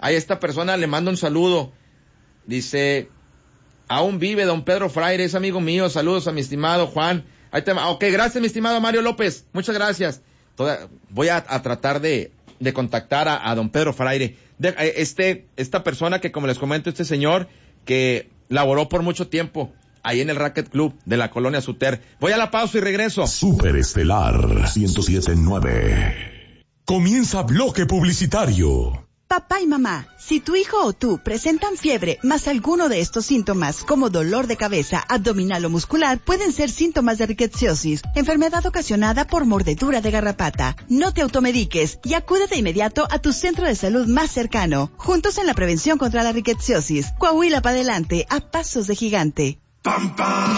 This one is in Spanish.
A esta persona le mando un saludo. Dice, aún vive don Pedro Fraire, es amigo mío. Saludos a mi estimado Juan. Ok, gracias mi estimado Mario López. Muchas gracias. Voy a tratar de contactar a don Pedro Fraire. Esta persona que, como les comento, este señor que laboró por mucho tiempo ahí en el Racket Club de la Colonia Suter. Voy a la pausa y regreso. Superestelar 107.9. Comienza bloque publicitario. Papá y mamá, si tu hijo o tú presentan fiebre más alguno de estos síntomas como dolor de cabeza, abdominal o muscular, pueden ser síntomas de rickettsiosis, enfermedad ocasionada por mordedura de garrapata. No te automediques y acude de inmediato a tu centro de salud más cercano. Juntos en la prevención contra la rickettsiosis. Coahuila para adelante, a pasos de gigante. ¡Pam, pam!